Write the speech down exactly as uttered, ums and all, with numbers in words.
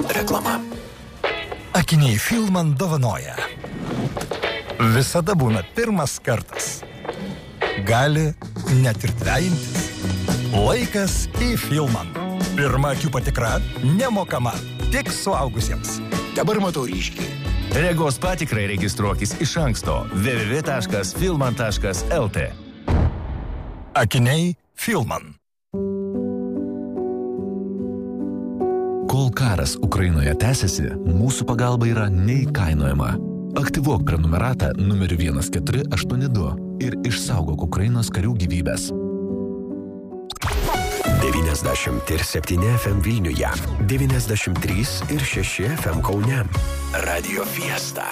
Reklama. Akiniai Filman dovanoja. Visada būna pirmas kartas. Gali net ir dvejintis. Laikas į Filman. Pirma akių patikra nemokama, tik suaugusiems. Dabar matau ryškiai. Regos patikrai registruokis iš anksto w w w taškas filman taškas l t. Akiniai Filman. Kol karas Ukrainoje tęsiasi, mūsų pagalba yra neįkainojama. Aktyvuok prenumeratą numeriu vienas keturi aštuoni du ir išsaugok Ukrainos karių gyvybės. devyniasdešimt septyni F M Vilniuje, devyniasdešimt trys ir šeši F M Kaune. Radio Fiesta.